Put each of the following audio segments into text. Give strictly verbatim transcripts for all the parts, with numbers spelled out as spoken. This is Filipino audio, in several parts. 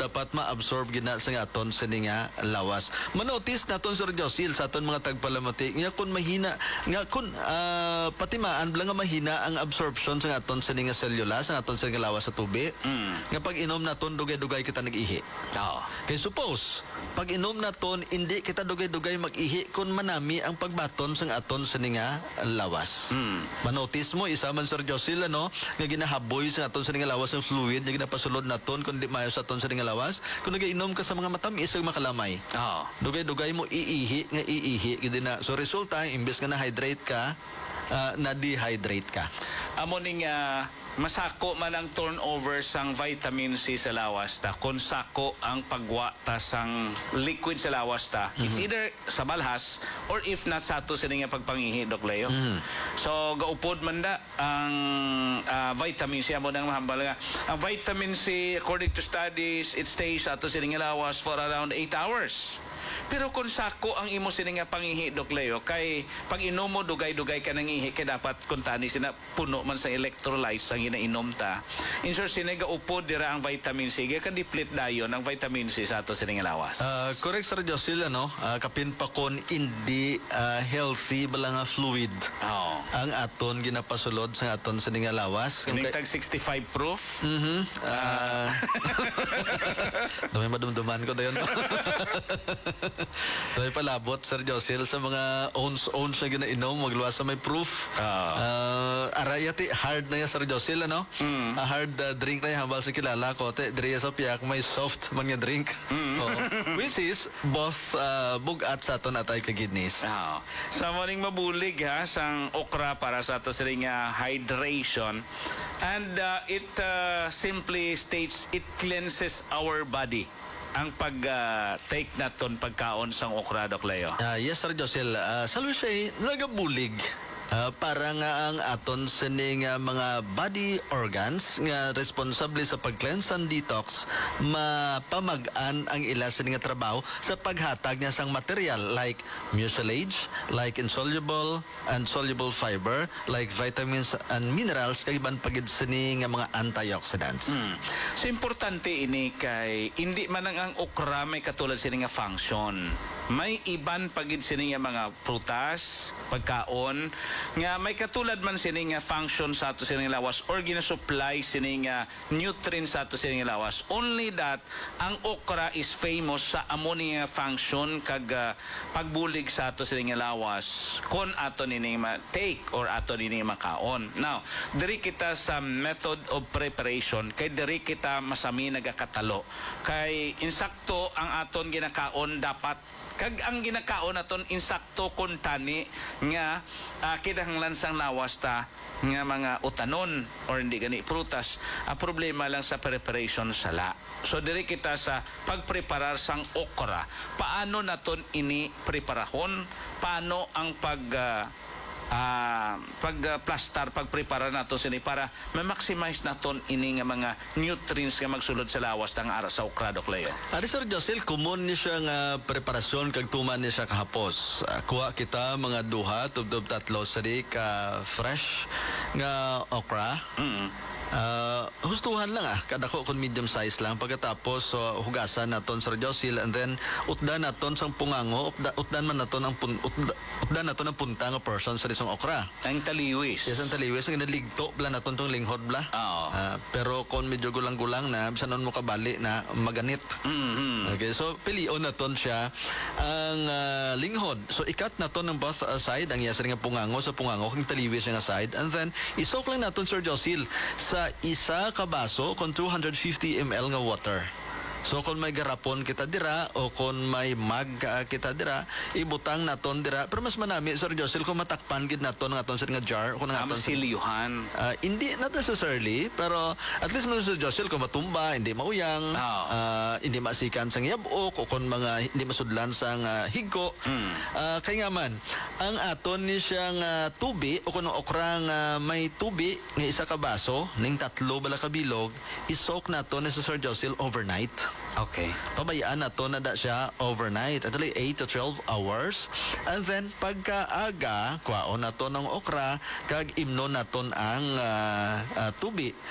dapat ma-absorb gina sa nga aton sa nga lawas. Manotis naton Sir Josil sa aton mga tagpalamati nga kun mahina nga kun uh, patimaan bala nga mahina ang absorption sa aton sa nga selula sa aton sa nga lawas sa tubig. Mm. Nga pag inom naton dugay-dugay kita nag-ihi. Oo. Kay suppose pag inom naton hindi kita dugay-dugay mag-ihi kun manami ang pagbaton sa aton sa nga lawas. Mm. Manotis mo isa man Sir Josil ano nga ginahaboy sa aton sa nga lawas ng fluid nga ginapasulod naton kun di mayo sa aton sa nga lawas kun nagainom ka sa mga matamis ug makalamay. Oo. Dugay-dugay mo iihi nga iihi gid na. So resulta imbes nga na hydrate ka uh, na dehydrate ka. Amo ning uh, masako man ang turnover sang vitamin C sa lawas ta kun sako ang pagwa ta sang liquid sa lawas ta. Mm-hmm. It's either sa balhas or if not sa ato sa nga pagpangihi Dok Leo. Mm-hmm. So gaupod man da ang uh, vitamin C amo nang mahambal nga ang vitamin C according to studies it stays sa ato sa nga lawas for around eight hours. Pero kung sako ang imo sini nga pangihi Dok Leo kay pag inom mo dugay-dugay ka nang ihi kay dapat kuntani sina puno man sa electrolytes ang ginainom ta. Insure sini ga upod dira ang vitamin C ga ka-deplete dayon ang vitamin C sa ato sini nga lawas. Uh, correct Sir Josil no. Uh, kapin pa kon hindi uh, healthy bala nga fluid. Oh. Ang aton ginapasulod sa aton sini nga lawas. Kining tag sixty-five proof. Mhm. Uh, Dami madumduman ko dayon. Dahil palabot, Sir Josil, sa mga owns-owns na ginainom, magluwas sa may proof. Uh, uh, arayati, hard na yan, Sir Josil, ano? Mm. Uh, hard uh, drink na yan, hambal sa kilala ko. Te, diriya sa piyak, may soft man nga drink. Mm. Oh. Which is, both uh, bugat sa aton at ay kagidnis. Oh. Sa maling mabulig, ha, sang okra para sa ato sa nga hydration. And uh, it uh, simply states, it cleanses our body. Ang pag-take uh, naton pagkaon sang okra Dok Leo. Uh, yes Sir Josil, uh, salwi siya nagabulig. Uh, para nga ang aton sining uh, mga body organs nga responsable sa pag-cleanse and detox mapamag-an ang ila sa nga trabaho sa paghatag niya sang material like mucilage, like insoluble and soluble fiber, like vitamins and minerals kay ban pagid sini nga mga antioxidants. Mm. So importante ini kay hindi man ang okra may katulad sini nga function. May iban pagid sini nga mga prutas, pagkaon nga may katulad man sini nga function sa ato sini lawas or ginasupply sini nga nutrients sa ato sini lawas. Only that ang okra is famous sa amo ni nga function kag uh, pagbulig sa ato sini nga lawas kon ato nini ma take or ato nini makaon. Now, diri kita sa method of preparation kay diri kita masami nagakatalo. Kay insakto ang aton ginakaon dapat kag ang ginakaon naton insakto kun tani nga uh, kinahanglan sang lawas ta nga mga utanon or hindi gani prutas. Ang problema lang sa preparation sala. So diri kita sa pagpreparar sang okra. Paano naton ini preparahon? Paano ang pag uh, Uh, pag-plastar, uh, pag-prepara nato sini para ma-maximize naton ini nga mga nutrients nga magsulod sa lawas tang ara sa okra Dok Leo. Ari Sir Josil, common ni siya nga preparasyon kag tuman ni siya kahapos. Uh, kuha kita mga duha tubtob tatlo sari ka fresh nga okra. Mm-hmm. Uh, hustuhan lang ah, kadako kun medium size lang pagkatapos so hugasan naton Sir Josil and then utdan naton sang pungango utdan, utdan man naton ang pun, utdan, utdan naton ang punta nga person sa isang okra. Ang taliwis. Yes, ang taliwis ang naligto bla naton tong linghod bla. Oo. Uh, pero kon medyo gulang-gulang na bisan nun mo kabali na maganit. Mm-hmm. Okay, so pilion naton siya ang uh, linghod. So ikat naton ng both uh, side ang yes nga pungango sa pungango kung taliwis nga side and then isok lang naton Sir Josil sa isa ka baso kon two hundred fifty milliliters nga water. So kung may garapon kita dira o kung may mag uh, kita dira, ibutang naton dira. Pero mas manami Sir Josil kung matakpan gid naton nga aton sa nga jar kung nga aton silyuhan. Uh, hindi not necessarily pero at least Sir Josil kung matumba, hindi mauyang, oh. uh, hindi masikan sang yabok o kung mga hindi masudlan sang uh, higko. Mm. Uh, kay nga man ang aton ni siyang uh, tubi o kung okra nga may tubi nga isa ka baso ning tatlo bala ka bilog, isok naton ni Sir Josil overnight. Okay. Pabayaan na to na da siya overnight. Actually, eight to twelve hours. And then, pagkaaga, kwaon na to ng okra, kag imno na to ang uh, uh, tubi.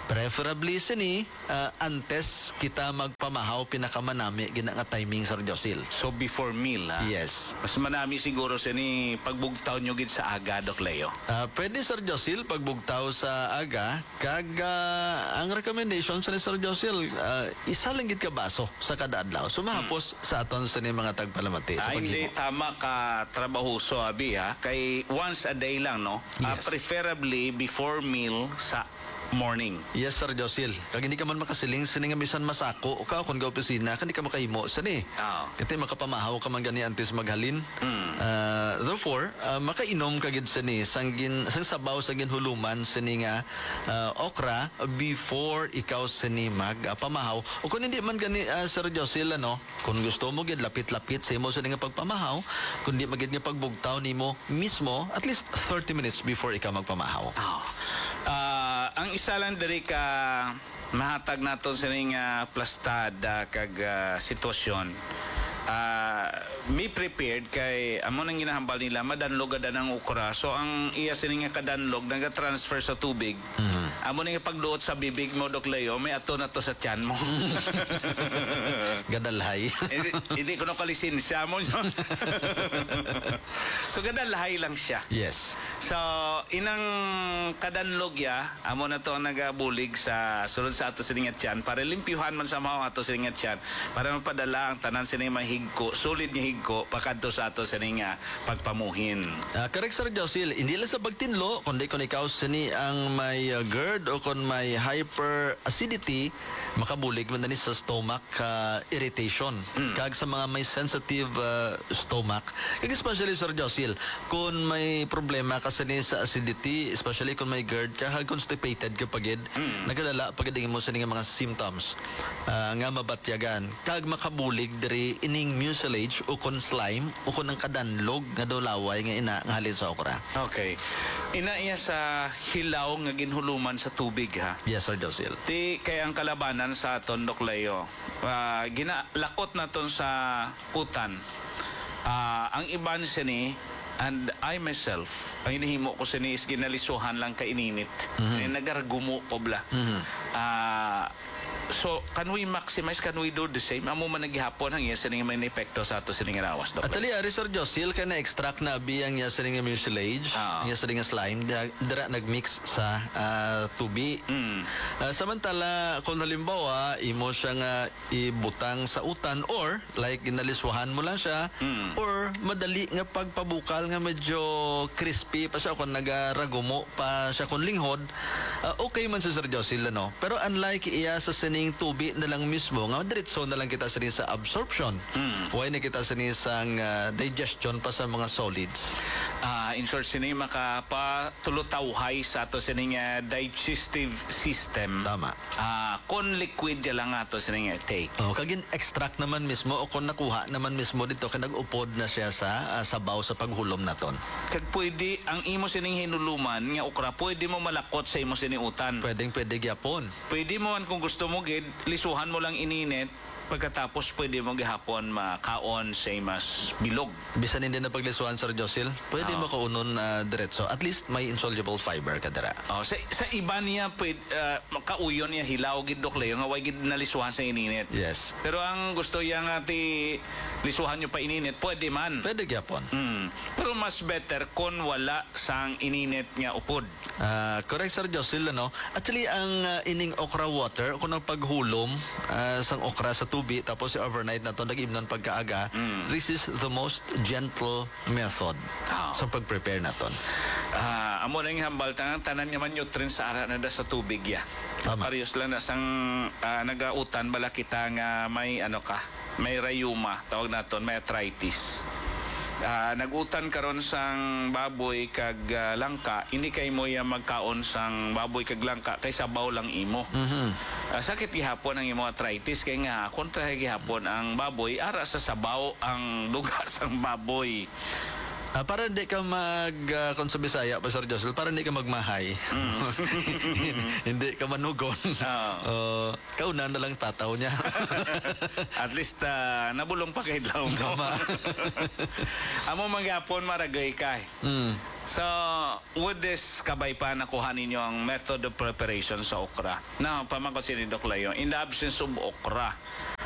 Preferably sini uh, antes kita magpamahaw pinakamanami gina nga timing Sir Josil. So before meal, ha? Yes. Mas manami siguro sini pagbugtaw nyo gid sa aga, Doc Leo. Uh, pwede Sir Josil pagbugtaw sa aga kag uh, ang recommendation sa ni Sir Josil uh, isa lang gid ka baso sa kada adlaw. Sumahapos hmm. sa aton sa ni mga tagpalamati sa Ah, hindi paghimo. tama ka trabahoso, abi, ha? Kay once a day lang, no? Ah, Yes. preferably before meal sa morning. Yes, Sir Josil. Kag hindi ka man makasiling sini nga bisan masako o ka kung ga opisina kan di ka makahimo sini. Ah. Kati makapamahaw ka man gani antes maghalin. Mm. Uh, therefore, uh, makainom ka gid sini sang gin sang sabaw sa ginhuluman sini nga uh, okra before ikaw sini mag uh, pamahaw. O kung hindi man gani uh, Sir Josil ano, kung gusto mo gid lapit-lapit sa imo sini nga pagpamahaw, kung di magid nga pagbugtaw nimo mismo at least thirty minutes before ikaw magpamahaw. Ah. Ah, ang isa lang diri ka mahatag naton sa ning uh, plastad ah, kag ah, sitwasyon. Ah, be prepared kay amo nang ginahambal nila madanlog ada ng ukra. So ang iya sini nga kadanlog naga-transfer sa tubig. Mhm. Amo ning pagduot sa bibig mo, Doc Leo, may ato na to sa tiyan mo. Gadalhay. hindi, hindi ko na kalisensya mo. So gadalhay lang siya. Yes. So, inang kadanlog ya, amo na to ang nagabulig sa sulod sa ato siningat yan para limpyuhan man sa mga ato siningat yan para mapadala ang tanan sining mahigko, sulit nga higko pakadto sa ato sining nga pagpamuhin. Uh, correct Sir Josil, hindi lang sa pagtinlo, kundi kung ikaw sini ang may uh, GERD o kung may hyperacidity, makabulig man na ni sa stomach uh, irritation. Mm. Kag sa mga may sensitive uh, stomach, kag especially Sir Josil, kung may problema ka sini sa acidity, especially kung may GERD ka, kag constipated ka pagid, Mm. nagadala pagid mo sini nga mga symptoms uh, nga mabatyagan. Kag makabulig diri ining mucilage o kung slime o kung ang kadanlog nga dolaway nga ina nga halin sa okra. Okay. Ina iya sa hilaw nga ginhuluman sa tubig, ha. Yes, Sir Josil. Ti kay ang kalabanan sa aton, Doc Leo. Uh, ginalakot naton sa putan. Ah, ang iban sini and I myself, ang inihimo ko sini is ginalisuhan lang kay ininit. Mm-hmm. Nagargumo ko bla. Mhm. Ah, so can we maximize, can we do the same? Amo man naghihapon ang iya sining may epekto sa ato sining rawas, Doc At Leo. ali ari Sir Josil kay na extract na biyang niya sa nga mucilage, Ah. niya sa nga slime, dira, dira nagmix sa ah, tubi. Mm. Ah, samantala kung halimbawa imo siya nga ibutang sa utan or like ginalisuhan mo lang siya Mm. or madali nga pagpabukal nga medyo crispy pa siya kung nagaragumo pa siya kung linghod, ah, okay man sa Sir Josil ano. Pero unlike iya sa sining tubi na lang mismo nga diretso na lang kita sining sa absorption. Mm. Huwag na kita sining sang ah, digestion pa sa mga solids. Ah, in short sini makapatulutawhay sa ato sining uh, digestive system. Tama. Ah, kon liquid ya lang ato sining uh, take. Oh, kagin extract naman mismo o kung nakuha naman mismo dito kay nag-upod na siya sa ah, sabaw sa paghulom naton. Kag pwede ang imo sining hinuluman nga okra, pwede mo malakot sa imo sining utan. Pwedeng pwede gyapon. Pwede mo man kung gusto mo gid lisuhan mo lang ininit pagkatapos pwede mo gihapon makaon sa mas bilog. Bisan hindi na paglisuan Sir Josil, pwede Oo. mo kaunon ah, diretso. At least may insoluble fiber ka dira. Oh, sa, sa iba niya pwede uh, kauyon niya hilaw gid, Doc Leo, nga way gid nalisuhan sa ininit. Yes. Pero ang gusto niya nga ti lisuhan nyo pa ininit, pwede man. Pwede gyapon. Mm. Pero mas better kung wala sang ininit nga upod. Ah, correct Sir Josil ano. Actually ang ah, ining okra water kung ang paghulom ah, sang okra sa tubi tapos si overnight na to nag-imnon pagkaaga, Mm. this is the most gentle method Ah. sa pag-prepare naton. Ah, amo na yung hambal tanang tanan nga man nutrients sa ara na da sa tubig ya. Tama. Parehas lang na sang ah, nagautan bala kita nga may ano ka, may rayuma, tawag naton, may arthritis. Ah, nagutan karon sang baboy kag ah, langka, hindi kay mo ya magkaon sang baboy kag langka kay sabaw lang imo. Mhm. Ah, sakit gihapon ang imo arthritis kay nga kontra gihapon ang baboy ara sa sabaw ang duga sang baboy. Ah, para hindi ka mag uh, kung sa Bisaya pa Sir Josil, para hindi ka magmahay. Hindi ka manugon. Oo. Uh, kaunan na lang tataw niya. At least ah, nabulong pa kay Dlaw. Tama. Amo mangyapon maragay kay. Mm. So, with this kabay pa nakuha ninyo ang method of preparation sa okra. Now, pamangkot si Doc Leo, in the absence of okra,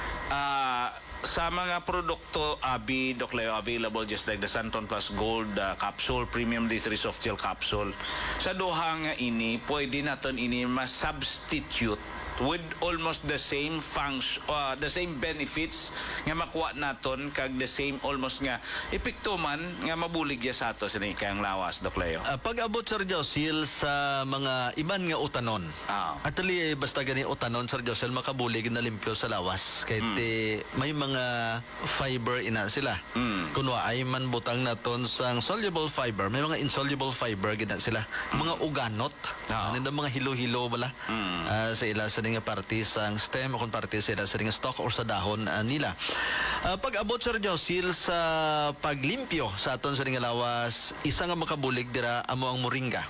ah, sa mga produkto Abi, Doc Leo, available just like the Santon Plus Gold uh, capsule, Premium D three soft gel capsule. Sa duha nga ini, pwede naton ini ma-substitute with almost the same function, uh, the same benefits nga makuha naton kag the same almost nga epekto man nga mabulig ya sa ato sa kayang lawas, Doc Leo. Ah, pag-abot, Sir Josil, sa mga iban nga utanon. Ah. Actually, eh, basta gani utanon, Sir Josil, makabulig na limpyo sa lawas. Kahit eh, may mga fiber ina sila. Mm. Kunwa ay man butang naton sang soluble fiber, may mga insoluble fiber gina sila. Mga uganot. Ah. Ano daw mga hilo-hilo bala. Mm. Ah, sa ila sa nga parte sang stem o kung parte sa ila sa nga stalk or sa dahon ah, nila. Ah, pag-abot, Sir Josil, sa paglimpyo sa aton sa nga lawas, isa nga makabulig dira amo ang moringa.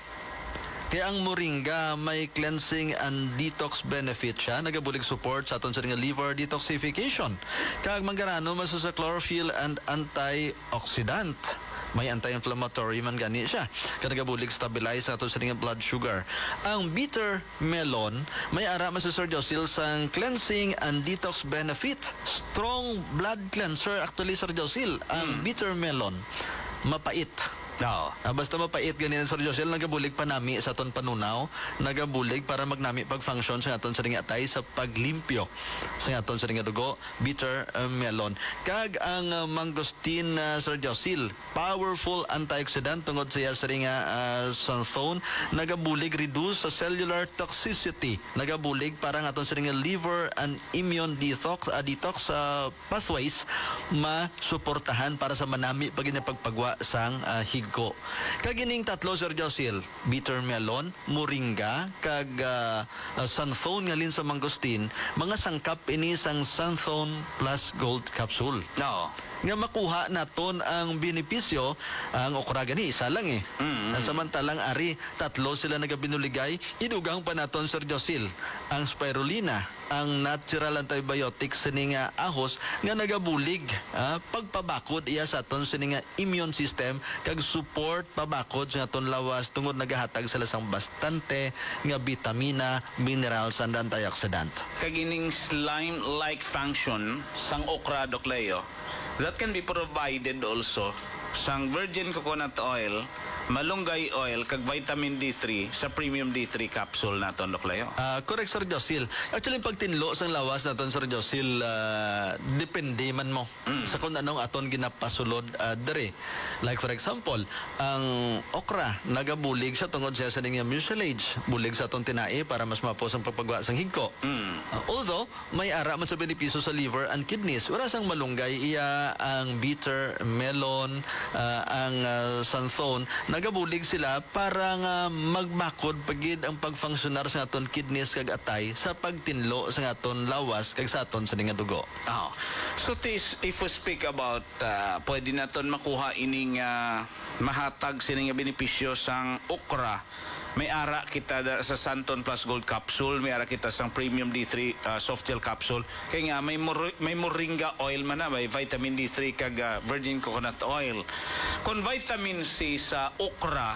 Kaya ang moringa may cleansing and detox benefit siya, nagabulig support sa aton sa nga liver detoxification. Kag manggarano maso sa chlorophyll and antioxidant. May anti-inflammatory man gani siya. Kaya nagabulig stabilize sa aton sa nga blood sugar. Ang bitter melon may ara maso Sir Josil sang cleansing and detox benefit. Strong blood cleanser actually, Sir Josil. Ang bitter melon mapait. No. Ah, basta mapait ganyan, Sir Josil, nagabulig pa nami sa aton panunaw, nagabulig para magnami pag-function sa aton sa nga atay sa paglimpyo sa aton sa nga dugo, bitter uh, melon. Kag ang uh, mangosteen, uh, Sir Josil, powerful antioxidant tungod sa iya sa nga uh, xanthone, nagabulig reduce sa cellular toxicity, nagabulig para nga aton sa nga liver and immune detox, uh, detox uh, pathways masuportahan para sa manami pag pagpagwa sang uh, hig ko. Kagining tatlo, Sir Josil, bitter melon, moringa, kag uh, uh, xanthone nga lin sa mangosteen, mga sangkap ini sang Xanthone Plus Gold Capsule. No. Nga makuha naton ang benepisyo, ang okra gani, isa lang eh. Mm-hmm. Samantalang ari, tatlo sila nagabinuligay, idugang pa naton, Sir Josil, ang spirulina, ang natural antibiotic sa nga ahos nga nagabulig ah, pagpabakod iya sa aton sa nga immune system kag support pabakod sa aton lawas tungod nagahatag sila sang bastante nga vitamina, minerals and antioxidant. Kagining slime-like function sang okra, Doc Leo, that can be provided also sang virgin coconut oil, malunggay oil, kag vitamin D three sa premium D three capsule naton, Doc Leo. Ah, correct, Sir Josil. Actually, pag tinlo sang lawas naton, Sir Josil, ah, depende man mo sa kung anong aton ginapasulod uh, dere. Like for example, ang okra, nagabulig siya tungod siya sa nga mucilage. Bulig sa aton tinae para mas mapos ang pagpagwa sang higko. Mm. Uh, although, may ara man sa benepisyo sa liver and kidneys. Wala sang malunggay, iya ang bitter melon, uh, ang uh, xanthone, nagabulig sila para nga magbakod pagid ang pagfunksionar sa aton kidneys kag atay sa pagtinlo sa aton lawas kag sa aton sa nga dugo. Oh. So tis, if we speak about uh, pwede naton makuha ining uh, mahatag sining nga benepisyo sang okra, may ara kita da, sa Santon Plus Gold Capsule, may ara kita sang Premium D three uh, soft gel capsule. Kaya nga may mor- may moringa oil man na, may vitamin D three kag uh, virgin coconut oil. Kung vitamin C sa okra,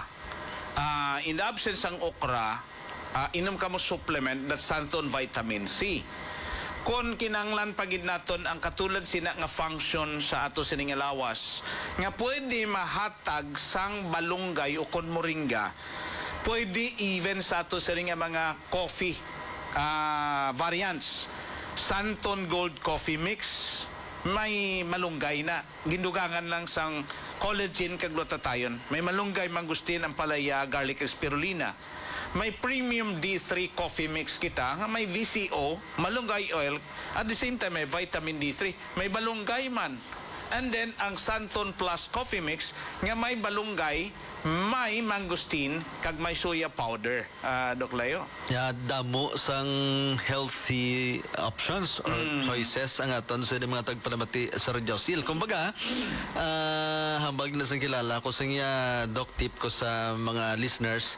uh, in the absence ng okra, uh, inom ka mo supplement that's Santon vitamin C. Kung kinanglan pagid naton ang katulad sina nga function sa ato sining nga lawas nga pwede mahatag sang balunggay o kon moringa, pwede even sa ato sining nga mga coffee uh, variants. Santon Gold Coffee Mix, may malunggay na. Gindugangan lang sang collagen kag glutathione. May malunggay, mangustin, ampalaya, garlic, ug spirulina. May Premium D three coffee mix kita nga may V C O, malunggay oil, at the same time may vitamin D three, may balunggay man. And then ang Santon Plus coffee mix nga may balunggay, may mangustin, kag may soya powder, uh, Doc Leo. Ya, damo sang healthy options or choices ang aton sa mga tagpanamati, Sir Josil. Kumbaga, uh, hambag na sang kilala ko sa nga doc tip ko sa mga listeners,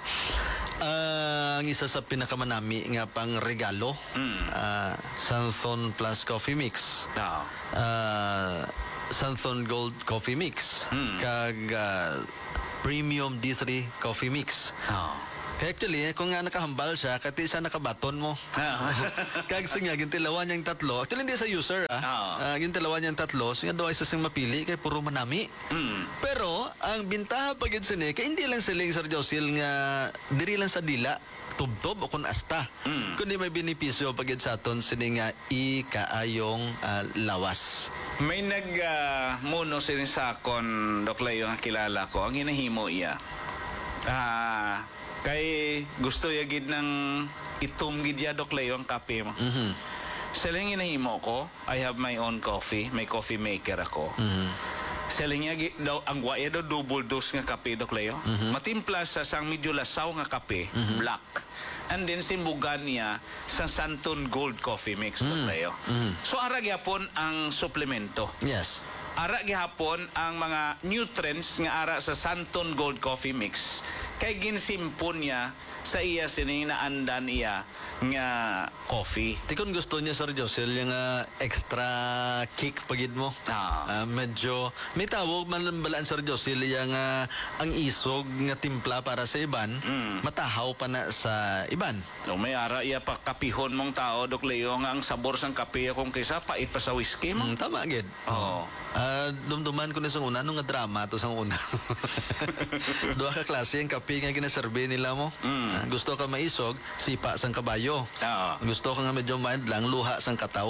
uh, ang isa sa pinakamanami nga pang regalo, Mm. uh, Santhon Plus Coffee Mix. No. Uh, Santhon Gold Coffee Mix. Mm. Kag uh, Premium D three Coffee Mix. Oh. Kaya actually, kung nga nakahambal siya, kati siya nakabaton mo. Kag nga, gintilawan niyang tatlo. Actually, hindi sa user, ah. Oo. Uh, gintilawan niyang tatlo. So, nga daw ay sasang mapili, kay puro manami. Mm. Pero, ang bintaha pagid sini, kay hindi lang siling, Sir Josil, nga diri lang sa dila, tubtob o kun asta. Mm. Kundi may benepisyo pagid sa aton sini nga ikaayong ah, lawas. May nag uh, muno sin sa akon Doklayo nga kilala ko. Ang hinahimo iya. Ah, kay gusto ya gid ng itom gid ya Doklayo ang kape mo. Mhm. Siling hinahimo ko, I have my own coffee, may coffee maker ako. Mhm. Siling nga gi- daw ang guaya daw double dose nga kape Doklayo. Matimpla sa sang medyo lasaw nga kape, black. And then simbugan niya sa Santon Gold Coffee Mix Doklayo. Mhm. So ara gyapon ang suplemento. Yes. Ara gihapon ang mga nutrients nga ara sa Santon Gold Coffee Mix kay ginsimpon niya sa iya sini naandan iya nga coffee. Di kung gusto niya, Sir Josil, yung ah, extra kick pagid mo. Ah. Ah, medyo, may tawag man lang balaan, Sir Josil, yung ah, ang isog nga timpla para sa iban, Mm. matahaw pa na sa iban. So may ara iya pa kapihon mong tao Doklayo nga ang sabor sang kape kung kaysa pait pa sa whiskey mo. Mm, tama, agad. Oo. Ah, dumduman ko na sa una, nung nga drama to sa una. Dua ka klase ang kape nga ginaserve nila mo. Mm. Ah, gusto ka maisog, sipa sang kabayo. Oo. Gusto ka nga medyo mild lang, luha sang kataw.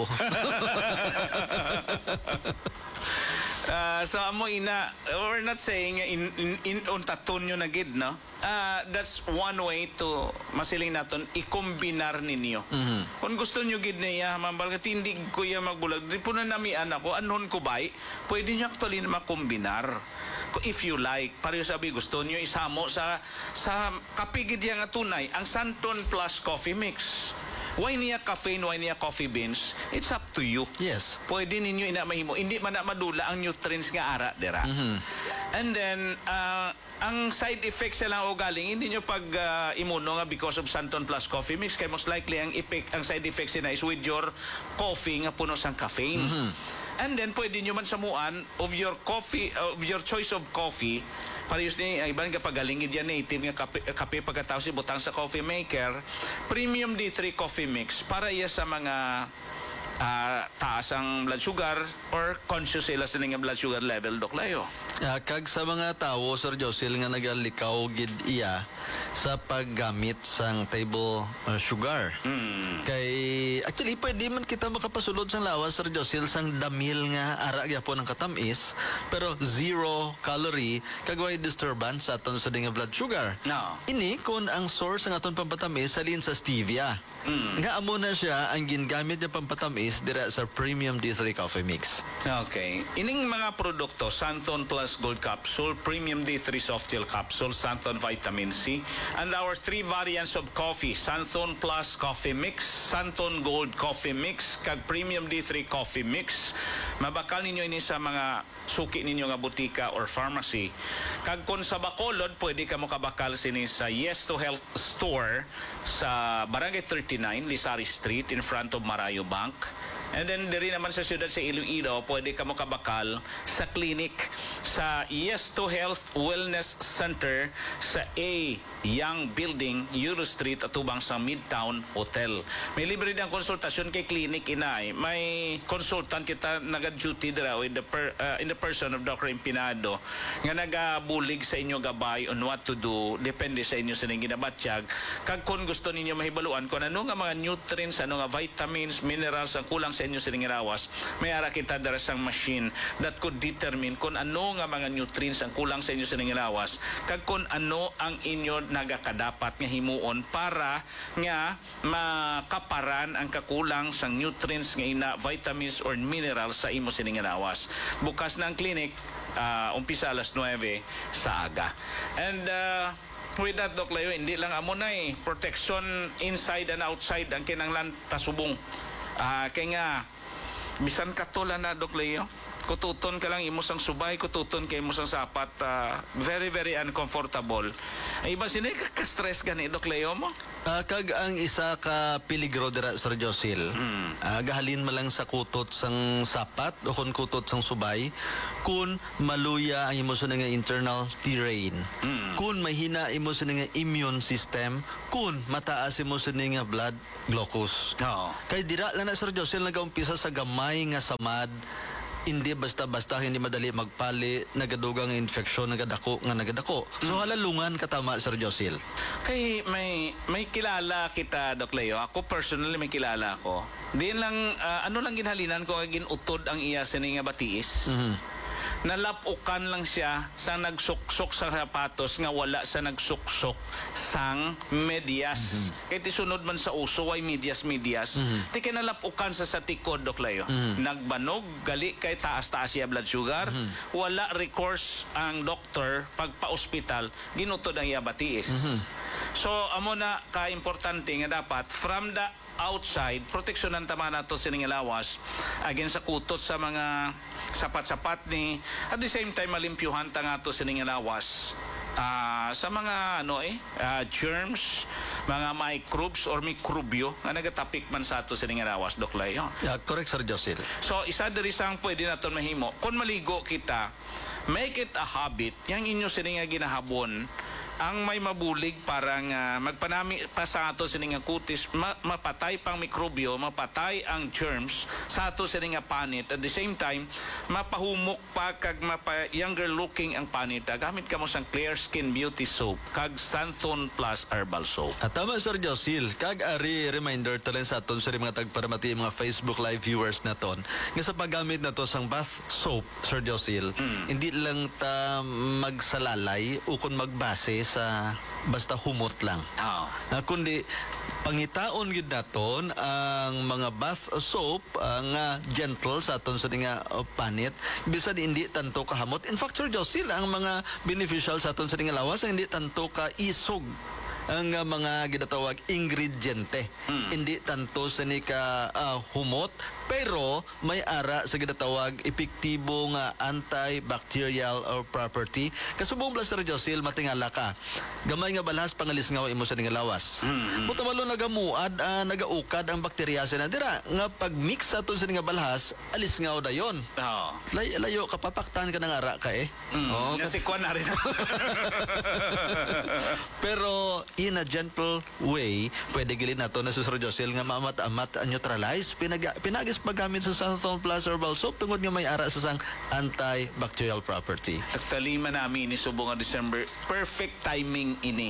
Uh, so amo ina, we're not saying in in, in on taton nyo na gid, no? Uh, that's one way to masiling naton ikombinar ninyo. Mhm. Kung gusto nyo gid niya, mambal ka tindig ko ya magbulag, di po na namian ako, anon ko bay, pwede nyo actually na makombinar. Kung if you like, pareho sabi gusto nyo isamo sa sa kapigid yang tunay, ang Santon Plus Coffee Mix. Why niya caffeine, why niya coffee beans? It's up to you. Yes. Pwede ninyo ina mahimo. Hindi man na madula ang nutrients nga ara dira. Mhm. And then uh, ang side effects sa lang o galing hindi nyo pag uh, imuno nga because of Santon Plus Coffee Mix kay most likely ang effect ang side effects na is with your coffee nga puno sang caffeine. Mhm. And then pwede nyo man samuan of your coffee of your choice of coffee. Parehas ni ay iban kapag galingid yan native nga kape, kape pagkatapos ibutang sa coffee maker, premium D three coffee mix para iya sa mga ah, taas ang blood sugar or conscious sila sa nga blood sugar level Doklayo. Ah, kag sa mga tao, Sir Josil, nga nagalikaw gid iya sa paggamit sang table uh, sugar. Mm. Kay actually pwede man kita makapasulod sang lawas, Sir Josil, sang damil nga ara gyapon ang katamis, pero zero calorie kag way disturbance sa aton sa nga blood sugar. No. Ini kun ang source ng aton pampatamis salin sa stevia. Mm. Nga amo na siya ang gingamit niya pampatamis dira sa Premium D three Coffee Mix. Okay. Ining mga produkto, Santon Plus Gold Capsule, Premium D three Soft Gel Capsule, Santon Vitamin C, and our three variants of coffee, Santon Plus Coffee Mix, Santon Gold Coffee Mix, kag Premium D three Coffee Mix. Mabakal ninyo ini sa mga suki ninyo nga butika or pharmacy. Kag kung sa Bacolod, pwede ka mo kabakal sini sa Yes to Health Store sa Barangay thirty-nine, Lisari Street, in front of Marayo Bank. And then diri naman sa siyudad sa Iloilo, pwede ka mo kabakal sa clinic sa Yes to Health Wellness Center sa A Young Building, Euro Street, atubang sa Midtown Hotel. May libre ng konsultasyon kay clinic inay. May consultant kita naga-duty dira with the per, uh, in the person of Doctor Empinado nga nagabulig sa inyo gabay on what to do depende sa inyo sa ning ginabatyag. Kag kung gusto ninyo mahibaluan kung ano nga mga nutrients, ano nga vitamins, minerals ang kulang sa inyo sa rawas, may ara kita dara sang machine that could determine kung ano nga mga nutrients ang kulang sa inyo sa rawas kag kung ano ang inyo nagakadapat nga himuon para nga makaparan ang kakulang sang nutrients nga ina vitamins or minerals sa imo sa rawas. Bukas na ang clinic uh, umpisa alas nuwebe sa aga. And uh, with that, Doc Layo, hindi lang amo na eh. Protection inside and outside ang kinanglan tasubong. Ah, kaya nga, bisan katulan na, Dok Leo. Kututon ka lang, imo sang subay, kututon kay imo sang sapat, ah, very, very uncomfortable. Ay, iba sini ka-stress gani, Dok Leo mo? Ah, kag ang isa ka peligro dira Sir Josil. Hmm. Ah, gahalin mo lang sa kutot sang sapat o kun kutot sang subay kun maluya ang imo sa nga internal terrain. Hmm. Kun mahina imo sa nga immune system, kun mataas imo sa nga blood glucose. Oo. Kay dira lang na Sir Josil nagaumpisa sa gamay nga samad, hindi basta-basta hindi madali magpali, nagadugang infeksyon, nagadako nga nagadako. So halalungan katama Sir Josil. Kay may may kilala kita, Dok Leo. Ako personally may kilala ako. Diin lang ah, ano lang ginhalinan ko kay ginutod ang iya sini nga batiis. Mhm. Nalapukan lang siya sa nagsuksok sa sapatos nga wala sa nagsuksok sang medyas. Kaya tisunod man sa uso ay medyas medyas. Ti kinalapukan sa sa tikod, Dok Leo. Nagbanog gali kay taas-taas siya blood sugar. Wala recourse ang doktor pagpa-ospital ginutod ang iya batiis. So amo na ka-importante nga dapat from the outside, proteksyonan tama na ito sining lawas against sa kutot sa mga sapat-sapat ni at the same time malimpyuhan ta nga ito sining lawas ah, sa mga ano eh ah, germs, mga microbes or mikrobyo nga nagatapik man sa ato sining lawas, Dok Leo. Yeah, correct Sir Josil. So isa diri sang pwede naton mahimo kung maligo kita, make it a habit yang inyo sining nga ginahabon ang may mabulig parang uh, magpanami pa sa ato sining nga kutis, ma- mapatay pang mikrobyo, mapatay ang germs sa ato sining nga panit. At the same time, mapahumok pa kag mapa younger looking ang panit. Ah, gamit ka mo sang Clear Skin Beauty Soap kag Santon Plus Herbal Soap. At tama Sir Josil, kag ari reminder talen sa aton sa mga tagparamati mga Facebook live viewers naton nga sa paggamit nato sang bath soap Sir Josil, hindi lang ta magsalalay o kung magbase sa basta humot lang. Oh. Ah, kundi pangitaon gid naton ang mga bath soap ah, nga gentle sa aton sa nga uh, panit bisan hindi tanto kahamot. In fact Sir Josil, ang mga beneficial sa aton sa nga lawas hindi tanto ka isog ang uh, mga ginatawag ingrediente. Mm. Hindi tanto sa ni ka ah, humot, pero may ara sa ginatawag epektibo nga antibacterial or property. Kasubong bla Sir Josil, matingala ka. Gamay nga balhas pangalisngaw imo sa nga lawas. Mm-hmm. Buta malo nagamuad, ah, nagaukad ang bakterya sa dira nga pag mix sa aton sa nga balhas, alisngaw dayon. Oh. Lay, layo kapapaktan ka ng ara ka eh. Mm. Oo, Kasi kuha na rin. pero in a gentle way, pwede gilin nato na si Sir Josil nga maamat-amat ang neutralize pinag pinagis paggamit sa Santon Plus Herbal Soap tungod nga may ara sa sang antibacterial property. Actually, man namin ni Subo nga December, perfect timing ini.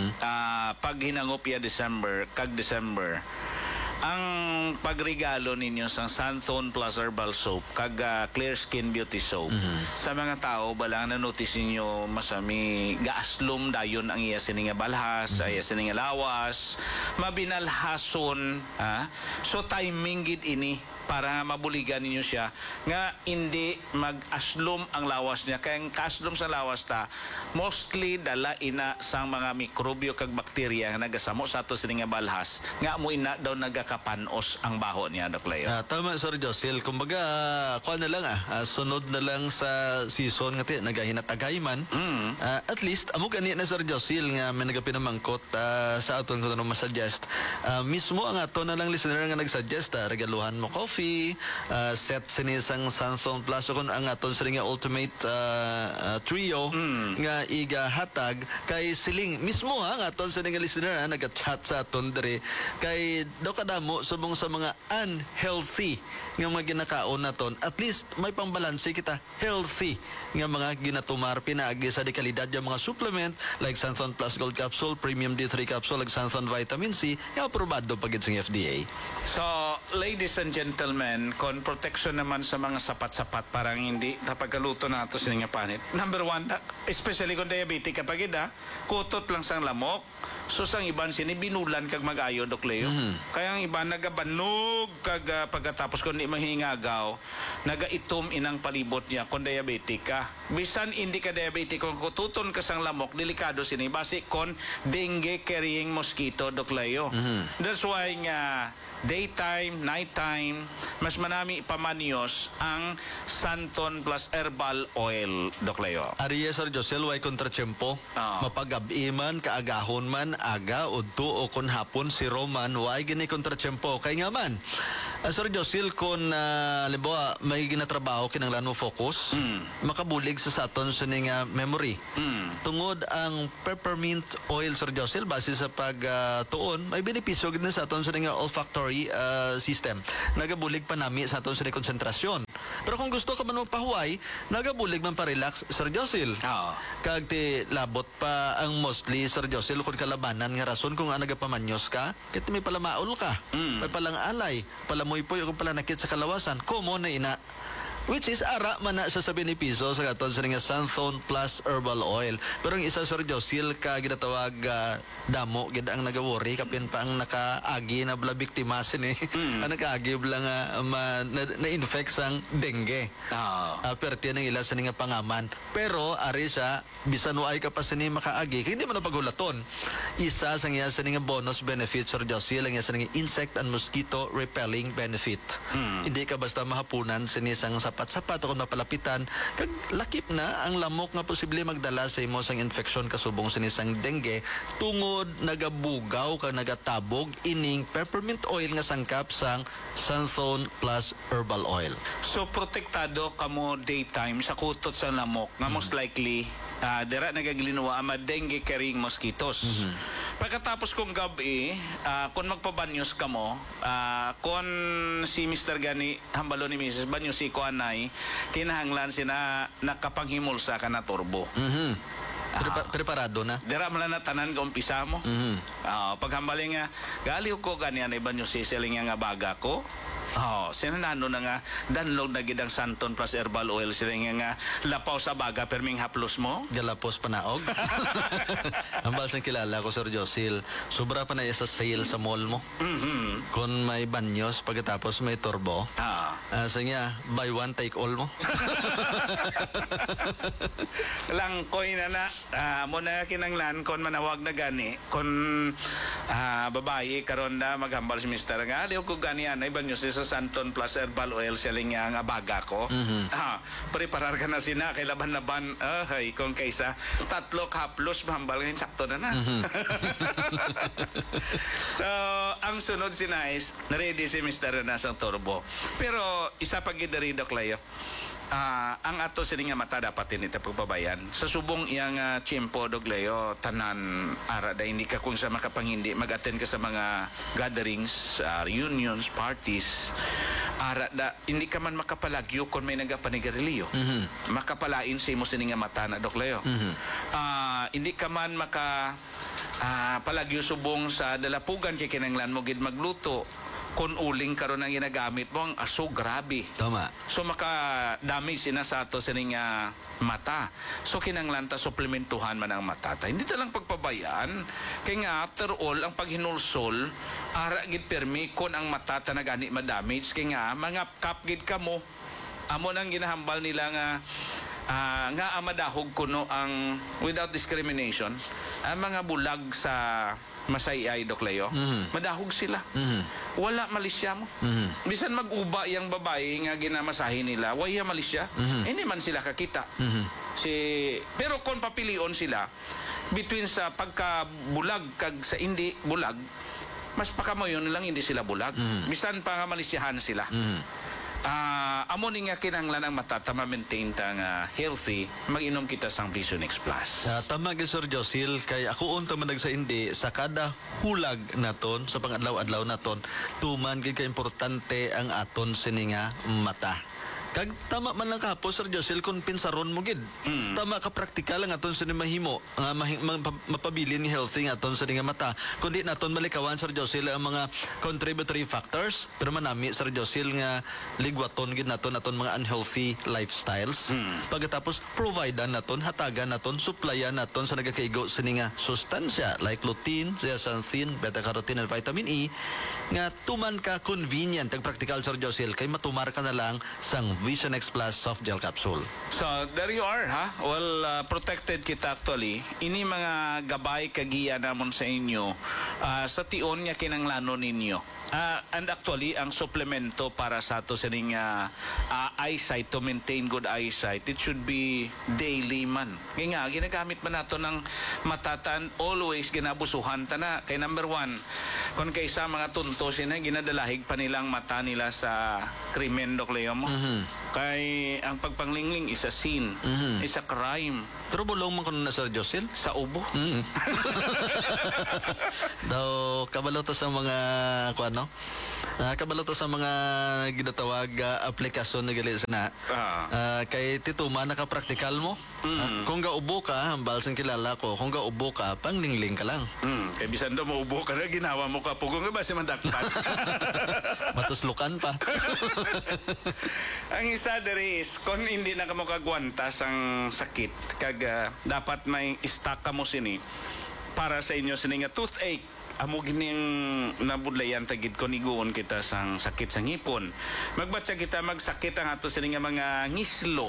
Ah, pag hinangop ya December, kag December, ang pagregalo ninyo sa Santon Plus Herbal Soap kag ah, Clear Skin Beauty Soap sa mga tao balang na notice ninyo masami gaaslom dayon ang iya sininga balhas, mm iya sininga lawas, mabinalhason, ha? So timing gid ini para mabuligan ninyo siya nga hindi mag-aslom ang lawas niya. Kaya ang kaaslom sa lawas ta, mostly dala ina sang mga mikrobyo kag bakterya nga nagasamo sa ato sininga balhas nga mo ina daw nagakapanos ang baho niya, Dok Leo. Ah, tama Sir Josil, kumbaga kuha na lang ah, ah, sunod na lang sa season nga ti nagahinatagay man. Mm. Ah, at least amo gani na Sir Josil nga may nagapinamangkot ah, sa aton kuno ma-suggest. Ah, mismo ang ato na lang listener nga nag-suggest, ah, regaluhan mo coffee, ah, set sinisang Santon Plus o kung ang aton sa nga ultimate ah, ah, trio Mm. nga iga hatag kay siling mismo ha nga aton sa nga listener ha, nag-chat sa aton diri kay do kadamo subong sa mga unhealthy nga mga ginakaon naton, at least may pambalanse kita healthy nga mga ginatumar pinaagi sa dekalidad yung mga supplement like Santon Plus Gold Capsule, Premium D three Capsule, like Santon Vitamin C nga aprobado pagid sa F D A. So, ladies and gentlemen, kon protection naman sa mga sapat-sapat parang hindi tapagaluto na ito sininga panit. Number one, na- especially kung diabetic kapag ida, kutot lang sang lamok. So, sang iban sini binulan kag mag-ayo, Dok Leo. Kaya ang iban nagabanog kag ah, pagkatapos kung di mahingagaw, nagaitom inang palibot niya kung diabetic ka. Bisan hindi ka diabetic, kung kututon ka sang lamok, delikado sini. Basi kon dengue carrying mosquito, Dok Leo. That's why nga daytime, nighttime, mas manami ipamanyos ang Santon plus herbal oil, Doc Leo. Ariya, Sir Josel, way kontrachempo. Ah. Mapagabi man, kaagahon man, aga, udto, o kun hapon, si Roman, way gini kontrachempo. Kaya nga man, uh, Sir Josel, kung uh, limbawa, may ginatrabaho, kinanglan mo focus, Mm. makabulig sa saton sa ning uh, memory. Mm. Tungod ang peppermint oil, Sir Josel, base sa pagtuon, may benepisyo gid sa aton sa ning uh, olfactory uh, system. Nagabulig pa nami sa aton sa ning konsentrasyon. Pero kung gusto ka man magpahuway, nagabulig man pa-relax, Sir Josel. Oo. Kag ti labot pa ang mostly, Sir Josel, kung kalabanan nga rason kung nga nagapamanyos ka, kaya may palamaol ka, Mm. may palang alay, palamoy-poy, o kung pala nakit sa kalawasan, komo na ina. Which is, ara man na siya sa benepiso sa katon sa nga Santon plus herbal oil. Pero ang isa, Sir Josil, ka ginatawag uh, damo, gid ang nagawori, kapin pa ang nakaagi na bala biktimasin eh. Mm. Ang nakaagi bala nga ma, na, na-infect sang dengue. Oo. Uh, perti ng ila sa nga pangaman. Pero, ari siya, bisan ay ka pa sa ni makaagi, kaya hindi mo na pagulaton. Isa sa nga sa nga bonus benefit, Sir Josil, ang nga sa nga insect and mosquito repelling benefit. Mm. Hindi ka basta mahapunan sa isang sapat-sapat o kung mapalapitan, kag lakip na ang lamok nga posible magdala sa imo sang infeksyon kasubong sa isang dengue tungod nagabugaw kag nagatabog ining peppermint oil nga sangkap sang Santon plus herbal oil. So protektado kamo daytime sa kutot sa lamok nga most likely ah, dira nagaglinuwa ang mga dengue carrying mosquitoes. Pagkatapos kong gabi, ah, kung magpabanyos ka mo, ah, kung si Mister Gani hambalo ni Missus Banyos si Kuanay, kinahanglan sina nakapanghimulsa ka na turbo. Mhm. Prepa- preparado na. Dira man na tanan ka umpisa mo. Mhm. Ah, paghambaling nga galiw ko ganyan ay banyo si siling nga baga ko. Oh, sinanano na nga danlog na gid ang Santon plus herbal oil siling nga lapaw sa baga perming haplos mo. Galapos panaog. Ang balsang kilala ko, Sir Josil, sobra pa na iya sa sale sa mall mo. Mhm. Kung may banyos, pagkatapos may turbo, Ah. uh, sa niya, buy one, take all mo. Langkoy na na ah, mo na kinanglan kon manawag na gani kon ah, babae karon na maghambal si Mister nga aliw ko gani anay banyo si sa Santon plus herbal oil selling nga nga baga ko. Mhm. Ah, preparar ka na sina kay laban-laban ay kung kaysa tatlo haplos mahambal nga sakto na na. So ang sunod si Nice ready si Mister na sa turbo. Pero isa pa gid diri Doc Leo. Ah, ang ato sini nga mata dapat ini pagbabayan sa subong iyang uh, tiyempo Dogleo tanan ara da hindi ka kung sa makapangindi mag-attend ka sa mga gatherings, ah, reunions, parties ara da hindi ka man makapalagyo kung may nagapanigarilyo. Mhm. Makapalain sa imo sini nga mata na Dogleo. Mhm. Ah, hindi ka man maka ah, palagyo subong sa dalapugan kay kinanglan mo gid magluto kung uling karon ang ginagamit mo ang aso grabe. Tama. So maka-damage sina sa ato sa ning ah, mata. So kinanglan ta suplementuhan man ang mata ta. Hindi ta lang pagpabayaan. Kay nga after all ang paghinulsol ara gid permi kon ang mata ta nagani ma-damage kay nga mga kapgid kamo amo nang ginahambal nila nga ah, nga amadahog kuno ang without discrimination ang mga bulag sa Masayay Doc Leo. Mhm. Madahog sila. Mhm. Wala malisya mo. Mhm. Bisan mag-uba yung babae nga ginamasahin nila, waya malisya. Mhm. Hindi man sila kakita. Mhm. Si pero kung papilion sila between sa pagkabulag kag sa hindi bulag, mas pakamoyon lang hindi sila bulag. Mhm. Bisan pa nga malisyahan sila. Mhm. Ah, amo ni nga kinahanglan ang mata ta ma-maintain ta nga healthy, mag-inom kita sang Vision X Plus. Uh, tama gid Sir Josil, kay ako unta man sa hindi sa kada hulag naton sa pangadlaw-adlaw naton tuman gid ka importante ang aton sini nga mata. Kag tama man lang kapo Sir Josil kung pinsaron mo gid. Mm. Tama ka praktikal lang aton sini mahimo nga mahi- ma- mapabilin ni healthy nga aton sini nga mata. Kundi naton malikawan Sir Josil ang mga contributory factors pero manami Sir Josil nga ligwaton gid naton aton mga unhealthy lifestyles. Mm. Pagkatapos providean naton, hatagan naton, supplyan naton sa nagakaigo sini nga sustansya like lutein, zeaxanthin, beta-carotene, and vitamin E nga tuman ka convenient ang practical Sir Josil kay matumar ka na lang sang Vision X Plus soft gel capsule. So, there you are, ha? Well, uh, protected kita actually. Ini mga gabay kagiya namon sa inyo ah, sa tion nga kinanglano ninyo. Ah, and actually, ang suplemento para sa ato sa ning ah, ah, eyesight, to maintain good eyesight, it should be daily man. Kaya nga, ginagamit man nato ng matatan, always ginabusuhan ta na. Kay number one, kung kaysa mga tunto sina, ginadalahig pa nilang mata nila sa krimen, Dok Leo mo. Kay ang pagpanglingling is a sin, is a crime. Pero bulong man kuno na Sir Josil. Sa ubo. Mm. Daw kabalo to sa mga kuan no. Ah, kabalo to sa mga ginatawag ah, aplikasyon na gali sa na. Ah. Ah, kay tituma nakapraktikal mo. Ah, kung gaubo ka, hambal sang kilala ko, kung gaubo ka, panglingling ka lang. Hmm, kay bisan daw maubo ka na, ginawa mo ka pugong nga ba si mandakpan? Matuslukan pa. Ang isa diri is, kung hindi na ka mo kagwantas ang sakit, kag ah, dapat may stock ka mo sini para sa inyo sini nga toothache. Amo gining nabudlayan tagid ko niguon kita sang sakit sa ngipon. Magbatsa kita magsakit ang ato sini nga mga ngislo.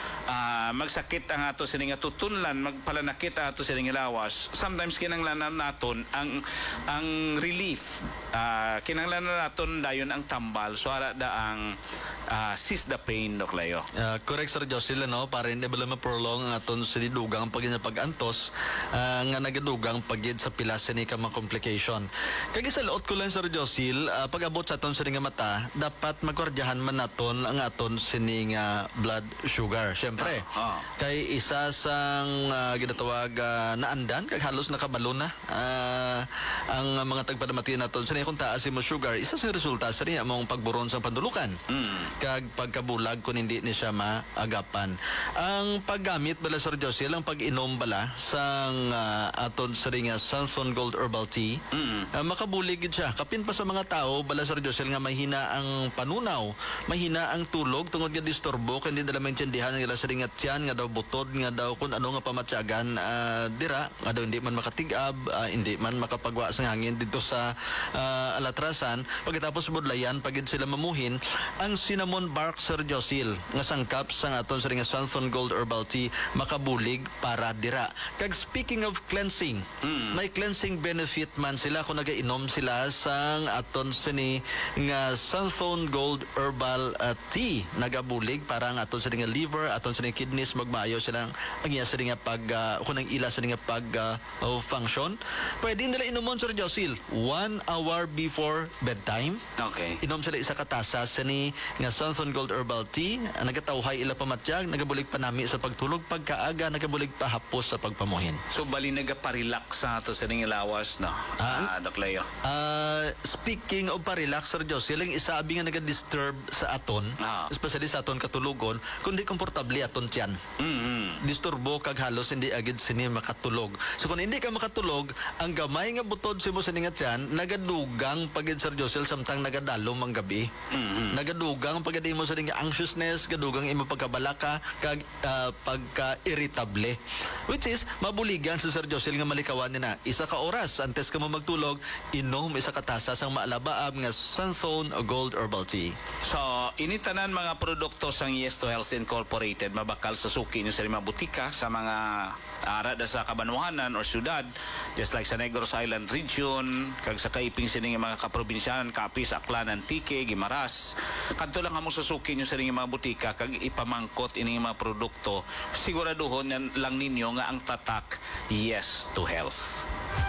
Ah, magsakit ang ato sini nga tutunlan, magpalanakit ang ato sini nga lawas. Sometimes kinanglanan naton ang ang relief. Ah, kinanglanan naton dayon ang tambal. So ara da ang ah, cease the pain, Dok Leo. Ah, correct Sir Josil no, para hindi ba ma-prolong ang aton sinidugang pag pag-antos ah, nga nagadugang pagid sa pilas ni ka mga complication. Kaya sa laot ko lang Sir Josil, ah, pag-abot sa aton sini nga mata, dapat magwardyahan man naton ang aton sini nga blood sugar. Syempre, Ah, ah. kay isa sang ah, ginatawag ah, naandan kag halos nakabalo na ah, ang mga tagpadamati naton sini kung taas mo sugar, isa sa resulta sa niya mong pagburon sa pandulukan. Kag pagkabulag kung hindi ni siya maagapan. Ang paggamit bala Sir Josil, ang pag-inom bala sang ah, aton sa ring Sanson Gold Herbal Tea, ah, makabulig gid siya. Kapin pa sa mga tao bala Sir Josil nga mahina ang panunaw, mahina ang tulog tungod nga disturbo kay hindi dala maintindihan nga sa ring tiyan nga daw butod nga daw kung ano nga pamatyagan ah, dira nga daw hindi man makatigab, ah, hindi man makapagwa sa hangin dito sa ah, alatrasan. Pagkatapos budlayan pagid sila mamuhin ang cinnamon bark Sir Josil nga sangkap sa aton sa ring Sanson Gold Herbal Tea makabulig para dira. Kag speaking of cleansing, may cleansing benefit man sila kung nagainom sila sang aton sini nga Sanson Gold Herbal uh, Tea nagabulig para ang aton sini nga liver, aton sini kidneys magmaayo silang ang iya sini nga pag uh, kung ang ila sini nga pag uh, oh, function. Pwede nila inomon Sir Josil one hour before bedtime. Okay. Inom sila isa katasa sa ni nga Sanson Gold Herbal Tea, ang nagatawhay ila pamatyag, nagabulig pa nami sa pagtulog, pagkaaga nagabulig pa hapos sa pagpamuhin. So bali nagapa-relax sa ato sa ning lawas no. Ah, Dok Leo. Ah, speaking of pa-relax Sir Josil, ang isabi nga naga-disturb sa aton, Ah. especially sa aton katulugon, kundi komportable aton tiyan. Mm. Disturbo kag halos hindi agad sini makatulog. So kung hindi ka makatulog, ang gamay nga butod si mo sini nga tiyan, nagadugang pagid Sir Josil samtang nagadalom ang gabi. Mm. Nagadugang pagid mo sa nga anxiousness, gadugang imo pagkabalaka kag ah, pagka-irritable. Which is mabuligan sa Sir Josil nga malikawan ni na isa ka oras antes ka mo magtulog, inom isa ka tasa sang maalabaab nga Sanson Gold Herbal Tea. So, initanan mga produkto sang Yes to Health Incorporated mabakal sa suki niyo sa mga butika sa mga arada sa Kabanwahanan or syudad, just like sa Negros Island region, kag sa kaiping sining mga kaprobinsyanan, Capiz, Aklan, Antique, Guimaras. Kadto lang amo sa suki niyo sa mga butika kag ipamangkot ining mga produkto. Siguraduhon yan lang ninyo nga ang tatak Yes to Health.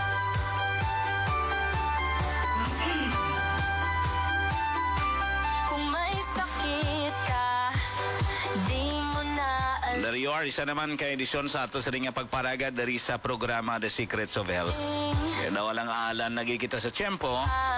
Kung may sakit ka, di mo na alam. There you are, isa naman kay edisyon sa ato sa ring nga pagparagad dari sa programa The Secrets of Health. Kaya na walang alan nagikita sa tiyempo.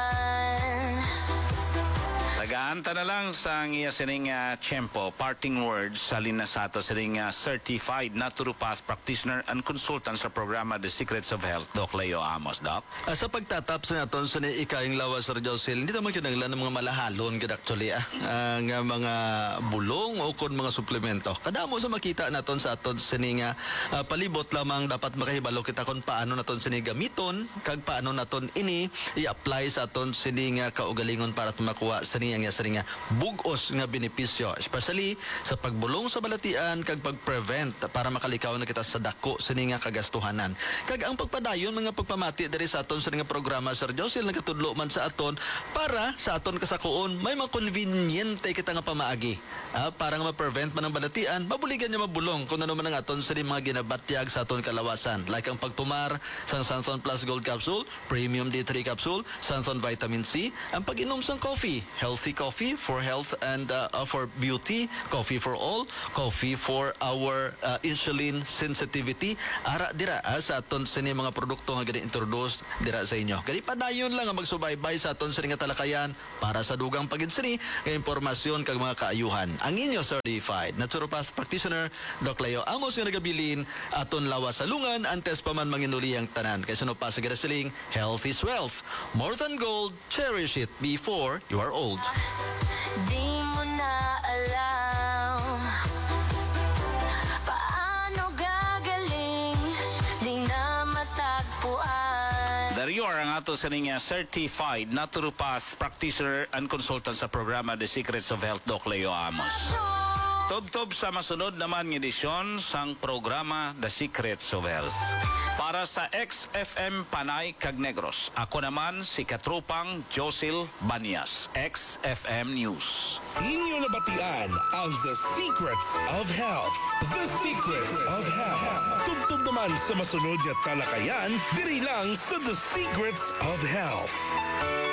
Tagaanta na lang sa iya sining uh, tiyempo, parting words sa linas sa ato sining uh, certified naturopath practitioner and consultant sa programa The Secrets of Health, Doc Leo Amos, Doc. Ah, sa pagtatap sa naton sa ni ikayong lawas Sir Josil, hindi naman kinanglan ng mga malahalon gid actually ah, Ah, nga mga bulong o kon mga suplemento. Kadamo sa makita naton sa aton sini nga ah, palibot lamang dapat makahibalo kita kung paano naton sini gamiton kag paano naton ini i-apply sa aton sini nga kaugalingon para makuha sini ang ang iya nga bugos nga benepisyo, especially sa pagbulong sa balatian kag pag-prevent para makalikaw na kita sa dako sini nga kagastuhanan. Kag ang pagpadayon mga pagpamati diri sa aton sa nga programa Sir Josil nagatudlo man sa aton para sa aton kasakuon may mga conveniente kita nga pamaagi. Ah, para nga ma-prevent man ang balatian, mabuligan niya mabulong kung ano man ang aton sa mga ginabatyag sa aton kalawasan. Like ang pagtumar sa Santhon Plus Gold Capsule, Premium D three Capsule, Santhon Vitamin C, ang pag-inom sa coffee, healthy coffee for health and uh, uh, for beauty, coffee for all, coffee for our uh, insulin sensitivity. Ara dira ah, sa aton sa ni mga produkto nga gani introduce dira sa inyo. Gani padayon lang ang magsubaybay sa aton sa nga talakayan para sa dugang paginsini nga impormasyon kag mga kaayuhan. Ang inyo certified naturopath practitioner Doc Leo Amos nga nagabilin aton lawas sa lungan antes pa man manginuli ang tanan. Kay suno pa sa gadasaling health is wealth. More than gold, cherish it before you are old. Di mo na alam paano gagaling, di na matagpuan. There you are ang ato sa nga certified naturopath practitioner and consultant sa programa The Secrets of Health, Doc Leo Amos. Tob-tob sa masunod naman ng edisyon sang programa The Secrets of Health. Para sa X F M Panay Cag Negros, ako naman si Katrupang Josil Banias, X F M News. Inyo nabatian ang The Secrets of Health. The Secrets of Health. Tugtog naman sa masunod na talakayan, diri lang sa The Secrets of Health.